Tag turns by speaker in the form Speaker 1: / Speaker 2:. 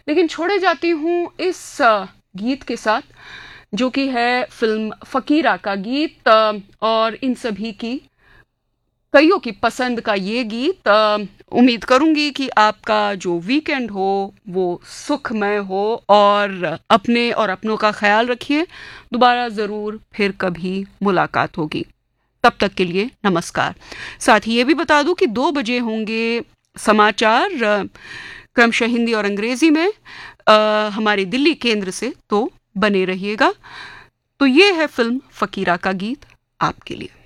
Speaker 1: लेकिन छोड़े जाती हूँ इस गीत के साथ, जो कि है फिल्म फकीरा का गीत, और इन सभी की कईयों की पसंद का ये गीत। उम्मीद करूंगी कि आपका जो वीकेंड हो वो सुखमय हो, और अपने और अपनों का ख्याल रखिए। दोबारा ज़रूर फिर कभी मुलाकात होगी। तब तक के लिए नमस्कार। साथ ही ये भी बता दूं कि 2 बजे होंगे समाचार, क्रमशः हिंदी और अंग्रेजी में, हमारे दिल्ली केंद्र से, तो बने रहिएगा। तो ये है फिल्म फकीरा का गीत आपके लिए।